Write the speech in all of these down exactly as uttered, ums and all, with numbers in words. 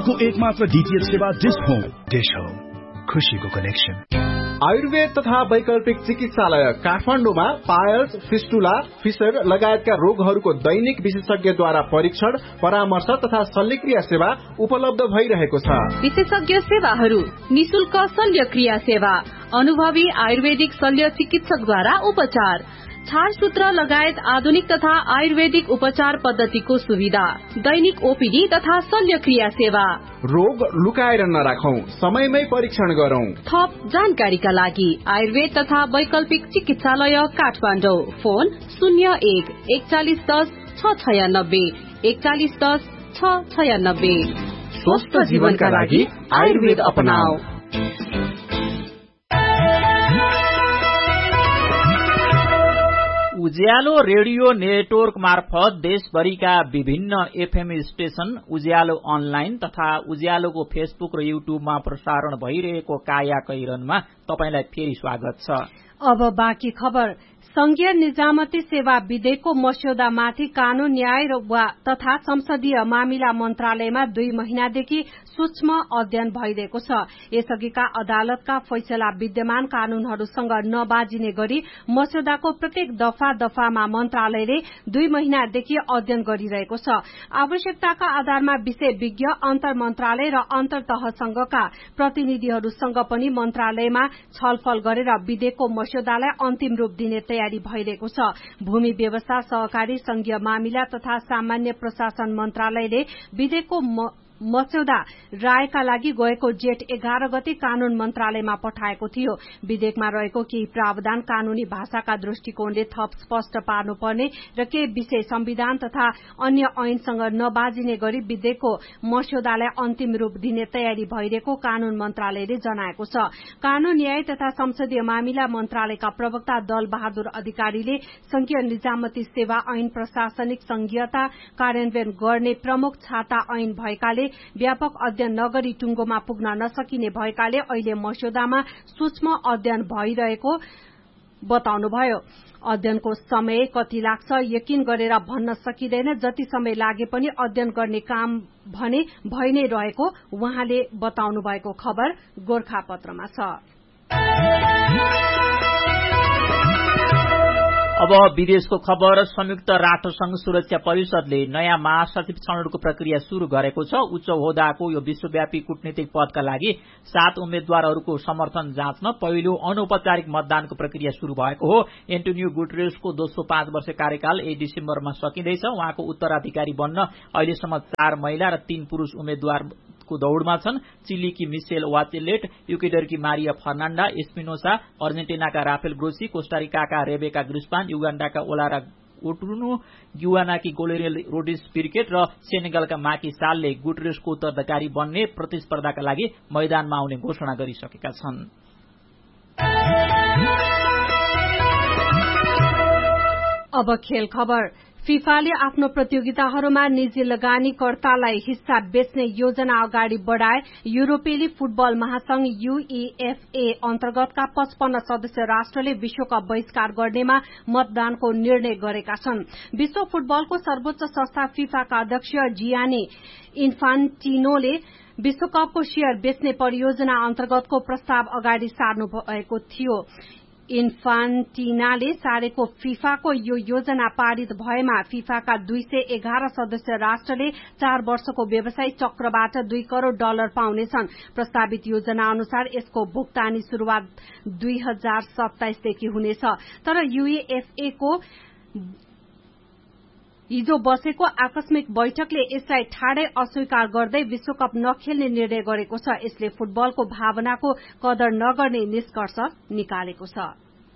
नेपालको एकमात्र डीटीएच सेवा डिश होम। डिश होम, खुशीको कनेक्सन। आयुर्वेद तथा वैकल्पिक चिकित्सालय काठमाडौँमा पायल्स, फिस्टुला, फिसर लगायतका रोगहरूको दैनिक विशेषज्ञद्वारा परीक्षण, परामर्श तथा शल्यक्रिया सेवा उपलब्ध भइरहेको छ। विशेषज्ञ सेवाहरू: निशुल्क शल्यक्रिया सेवा, अनुभवी आयुर्वेदिक शल्य चिकित्सकद्वारा उपचार, छारसूत्र लगायत आधुनिक तथा आयुर्वेदिक उपचार पद्धतिको सुविधा, दैनिक ओपीडी तथा शल्यक्रिया सेवा। रोग लुकाएर नराखौं, समयमै परीक्षण गरौं। थप जानकारीका लागि आयुर्वेद तथा वैकल्पिक चिकित्सालय काठमाडौँ। फोन शून्य एक एकचालिस दस छ छयानब्बे एकचालिस दस छ छयानब्बे। स्वस्थ जीवनका लागि आयुर्वेद अपनाऊ। उज्यालो रेडियो नेटवर्क मार्फत देशभरिका विभिन्न एफएम स्टेशन, उज्यालो अनलाइन तथा उज्यालोको फेसबुक र युट्युबमा प्रसारण भइरहेको काया कैरनमा तपाईलाई फेरि स्वागत छ। अब बाँकी खबर। संघीय निजामती सेवा विधेयकको मस्यौदामाथि कानून न्याय वा तथा संसदीय मामिला मन्त्रालयमा दुई महिनादेखि सूक्ष्म अध्ययन भइरहेको छ। यसअघिका अदालतका फैसला विद्यमान कानूनहरूसँग नबाजिने गरी मस्यौदाको प्रत्येक दफा दफामा मन्त्रालयले दुई महिनादेखि अध्ययन गरिरहेको छ। आवश्यकताका आधारमा विषय विज्ञ, अन्तर मन्त्रालय र अन्तर तह संघका प्रतिनिधिहरूसँग पनि मन्त्रालयमा छलफल गरेर विधेयकको मस्यौदालाई अन्तिम रूप दिने तयारी भइरहेको छ। भूमि व्यवस्था, सहकारी, संघीय मामिला तथा सामान्य प्रशासन मन्त्रालयले विधेयकको मस्यौदा रायका लागि गएको जेठ एघार गते कानून मन्त्रालयमा पठाएको थियो। विधेयकमा रहेको केही प्रावधान कानूनी भाषाका दृष्टिकोणले थप स्पष्ट पार्नुपर्ने र केही विषय संविधान तथा अन्य ऐनसँग नबाजिने गरी विधेयकको मस्यौदालाई अन्तिम रूप दिने तयारी भइरहेको कानून मन्त्रालयले जनाएको छ। कानून न्याय तथा संसदीय मामिला मन्त्रालयका प्रवक्ता दल बहादुर अधिकारीले संघीय निजामती सेवा ऐन प्रशासनिक संघीयता कार्यान्वयन गर्ने प्रमुख छाता ऐन भएकाले व्यापक अध्ययन नगरी टुंगोमा पुग्न नसकिने भएकाले अहिले मस्यौदामा सूक्ष्म अध्ययन भइरहेको बताउनुभयो। अध्ययनको समय कति लाग्छ यकिन गरेर भन्न सकिँदैन। जति समय लागे पनि अध्ययन गर्ने काम भने भइ नै रहेको उहाँले बताउनु भएको खबर गोर्खापत्रमा छ। अब विदेशको खबर। संयुक्त राष्ट्रसंघ सुरक्षा परिषदले नयाँ महासचिव छनौटको प्रक्रिया शुरू गरेको छ। उच्च ओहदाको यो विश्वव्यापी कूटनीतिक पदका लागि सात उम्मेद्वारहरूको समर्थन जाँच्न पहिलो अनौपचारिक मतदानको प्रक्रिया शुरू भएको हो। एन्टोनियो गुटेरेसको दोस्रो पाँच वर्ष कार्यकाल यही डिसेम्बरमा सकिँदैछ। उहाँको उत्तराधिकारी बन्न अहिलेसम्म चार महिला र तीन पुरूष उम्मेद्वार को दौड़मा छन्। चिलीकी micelle वाचेलेट, इक्वेडरकी Maria फर्नान्डा Espinosa, अर्जेन्टिनाका Rafale Grossi, कोस्टारिकाका Rebecca ग्रिस्पान, युगाण्डाका ओलारा ओटुनो, गुयानाकी गोलेरियल Rhodes पिर्केट र सेनेगलका माकी सालले गुटेरेसको उत्तराधिकारी बन्ने प्रतिस्पर्धाका लागि मैदानमा आउने घोषणा गरिसकेका छन्। अब खेल खबर। फिफाले आफ्नो प्रतियोगिताहरूमा निजी लगानीकर्तालाई हिस्सा बेच्ने योजना अगाडि बढ़ाए। युरोपेली फुटबल महासंघ यूईएफए अन्तर्गतका पचपन्न सदस्य राष्ट्रले विश्वकप बहिष्कार गर्नेमा मतदानको निर्णय गरेका छन्। विश्व फुटबलको सर्वोच्च संस्था फिफाका अध्यक्ष जियानी इन्फान्टिनोले विश्वकपको शेयर बेच्ने परियोजना अन्तर्गतको प्रस्ताव अगाडि सार्नु भएको थियो। इन्फान्टिनाले सारेको फिफाको यो योजना पारित भएमा फिफाका दुई सय एघार सदस्य राष्ट्रले चार वर्षको व्यवसाय चक्रबाट दुई करोड़ डलर पाउनेछन्। प्रस्तावित योजना अनुसार यसको भुक्तानी शुरूआत दुई हजार सत्ताइसदेखि हुनेछ। तर यूईएफए को हिजो बसेको आकस्मिक बैठकले यसलाई ठाडै अस्वीकार गर्दै विश्वकप नखेल्ने निर्णय गरेको छ। यसले फुटबलको भावनाको कदर नगर्ने निष्कर्ष निकालेको छ।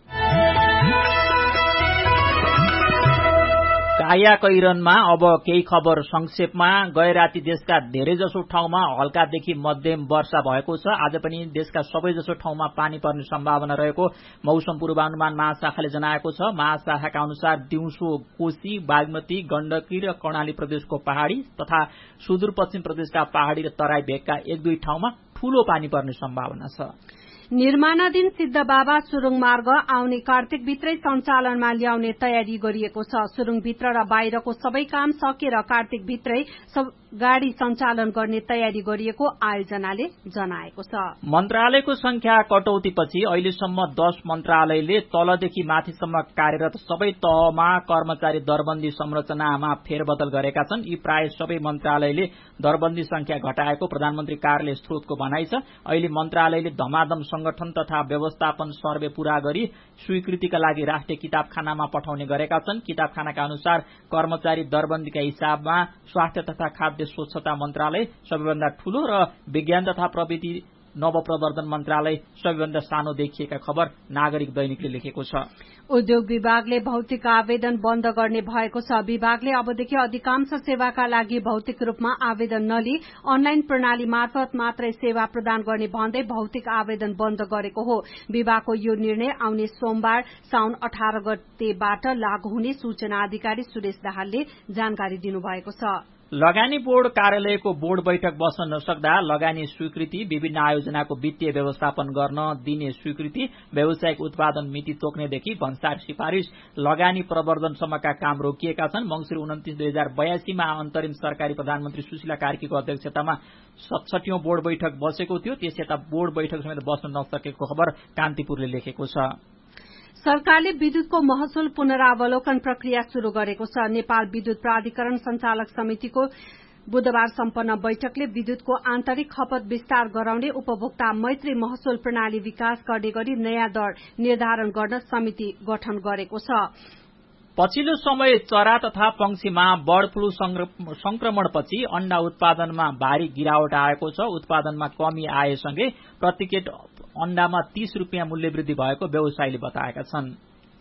काया कैरनमा अब केही खबर संक्षेपमा। गए राति देशका धेरैजसो ठाउँमा हल्कादेखि मध्यम वर्षा भएको छ। आज पनि देशका सबैजसो ठाउँमा पानी पर्ने सम्भावना रहेको मौसम पूर्वानुमान महाशाखाले जनाएको छ। महाशाखाका अनुसार दिउँसो कोशी, बागमती, गण्डकी र कर्णाली प्रदेशको पहाड़ी तथा सुदूरपश्चिम प्रदेशका पहाड़ी र तराई भेगका एक दुई ठाउँमा ठूलो पानी पर्ने सम्भावना छ। निर्माणाधीन सिद्धबाबा सुरुङ मार्ग आउने कार्तिक भित्रै सञ्चालनमा ल्याउने तयारी गरिएको छ। सुरुङभित्र र बाहिरको सबै काम सकेर कार्तिक भित्रै गाड़ी सञ्चालन गर्ने तयारी गरिएको आयोजनाले जनाएको छ। मन्त्रालयको संख्या कटौतीपछि अहिलेसम्म दश मन्त्रालयले तलदेखि माथिसम्म कार्यरत सबै तहमा कर्मचारी दरबन्दी संरचनामा फेरबदल गरेका छन्। यी प्राय सबै मन्त्रालयले दरबन्दी संख्या घटाएको प्रधानमन्त्री कार्यालय स्रोतको भनाइ छ। अहिले मन्त्रालयले धमाधम संगठन तथा व्यवस्थापन सर्वे पूरा गरी स्वीकृतिका लागि राष्ट्रिय किताबखानामा पठाउने गरेका छन्। किताबखानाका अनुसार कर्मचारी दरबन्दीका हिसाबमा स्वास्थ्य तथा खाद्य स्वच्छता मन्त्रालय सबैभन्दा ठूलो र विज्ञान तथा प्रविधि नवप्रवर्धन मन्त्रालय सबैभन्दा सानो देखिएका खबर नागरिक दैनिकले लेखेको छ। उद्योग विभागले भौतिक आवेदन बन्द गर्ने भएको छ। विभागले अबदेखि अधिकांश सेवाका लागि भौतिक रूपमा आवेदन नलिई अनलाइन प्रणाली मार्फत मात्रै सेवा प्रदान गर्ने भन्दै भौतिक आवेदन बन्द गरेको हो। विभागको यो निर्णय आउने सोमबार साउन अठार गतेबाट लागू हुने सूचना अधिकारी सुरेश दाहालले जानकारी दिनुभएको छ। लगानी बोर्ड कार्यालयको बोर्ड बैठक बस्न नसक्दा लगानी स्वीकृति, विभिन्न आयोजनाको वित्तीय व्यवस्थापन गर्न दिने स्वीकृति, व्यावसायिक उत्पादन मिति तोक्नेदेखि भन्सार सिफारिश, लगानी प्रवर्धनसम्मका काम रोकिएका छन्। मंसिर उन्तिस दुई हजार बयासीमा अन्तरिम सरकारी प्रधानमन्त्री सुशीला कार्कीको अध्यक्षतामा सतसठीऔं बोर्ड बैठक बसेको थियो। त्यस यता बोर्ड बैठक समेत बस्न नसकेको खबर कान्तिपुरले लेखेको छ। सरकारले विद्युतको महसुल पुनरावलोकन प्रक्रिया शुरू गरेको छ। नेपाल विद्युत प्राधिकरण संचालक समितिको बुधबार सम्पन्न बैठकले विद्युतको आन्तरिक खपत विस्तार गराउने, उपभोक्ता मैत्री महसुल प्रणाली विकास गर्ने गरी नयाँ दर निर्धारण गर्न समिति गठन गरेको छ। पछिल्लो समय चरा तथा पंक्षीमा बर्ड फ्लू संक्रमणपछि अण्डा उत्पादनमा भारी गिरावट आएको छ। उत्पादनमा कमी आएसँगै प्रतिकेट अण्डामा तीस रूपियाँ मूल्य वृद्धि भएको व्यवसायीले बताएका छन्।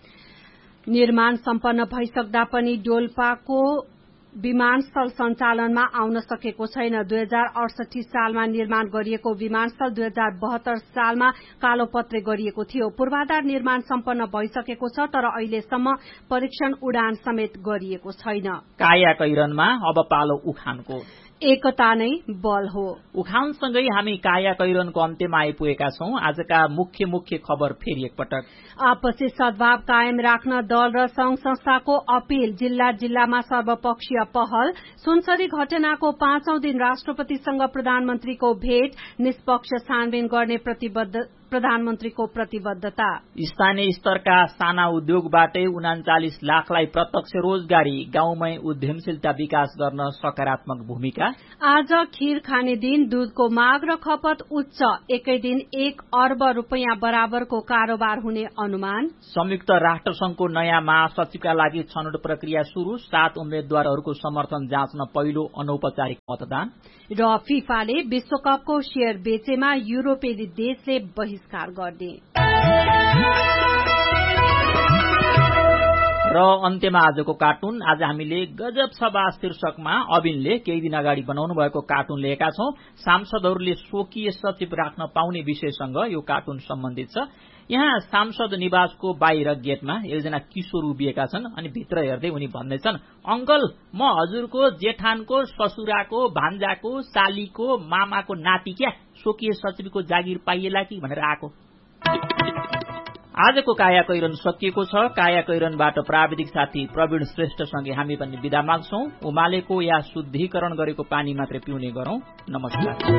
निर्माण सम्पन्न भइसक्दा पनि डोल्पाको विमानस्थल सञ्चालनमा आउन सकेको छैन। दुई हजार अडसठी सालमा निर्माण गरिएको विमानस्थल दुई हजार बहत्तर सालमा कालोपत्रे गरिएको थियो। पूर्वाधार निर्माण सम्पन्न भइसकेको छ तर अहिलेसम्म परीक्षण उडान समेत गरिएको छैन। कायाकैरनमा अब पालो उखानको। एकता नै बल हो। उखानसँगै हामी कायाकैरनको अन्त्यमा आइपुगेका छौं। आजका मुख्य मुख्य खबर फेरि एकपटक। आपसी सद्भाव कायम राख्न दल र संघ संस्थाको अपील, जिल्ला जिल्लामा सर्वपक्षीय पहल, सुनसरी घटनाको पाँचौं दिन राष्ट्रपतिसँग प्रधानमन्त्रीको भेट, निष्पक्ष छानबिन गर्ने प्रतिबद्ध प्रधानमन्त्रीको प्रतिबद्धता। स्थानीय स्तरका साना उद्योगबाटै उनाचालिस लाखलाई प्रत्यक्ष रोजगारी, गाउँमै उद्यमशीलता विकास गर्न सकारात्मक भूमिका। आज खीर खाने दिन, दूधको माग र खपत उच्च, एकै दिन एक अर्ब रूपियाँ बराबरको कारोबार हुने अनुमान। संयुक्त राष्ट्र संघको नयाँ महासचिवका लागि छनौट प्रक्रिया शुरू, सात उम्मेद्वारहरूको समर्थन जाँच्न पहिलो अनौपचारिक मतदान। र फिफाले विश्वकपको शेयर बेचेमा युरोपेली देशले बहिष्कार गर्ने। र अन्त्यमा आजको कार्टुन। आज हामीले गजब सभा शीर्षकमा अविनले केही दिन अगाडि बनाउनु भएको कार्टुन लिएका छौं। सांसदहरूले स्वकीय सचिव राख्न पाउने विषयसँग यो कार्टुन सम्बन्धित छ। यहाँ सांसद निवासको बाहिर गेटमा एकजना किशोर उभिएका छन् अनि भित्र हेर्दै उनी भन्दैछन्, अंकल म हजुरको जेठानको, ससुराको, भान्जाको, सालीको, मामाको नाति क्या, स्वकीय सचिवको जागिर पाइएला कि भनेर आएको। आजको काया कैरन सकिएको छ। काया कैरनबाट प्राविधिक साथी प्रवीण श्रेष्ठसँगै हामी पनि बिदा माग्छौं। उमालेको या शुद्धिकरण गरेको पानी मात्रै पिउने गरौं। नमस्कार।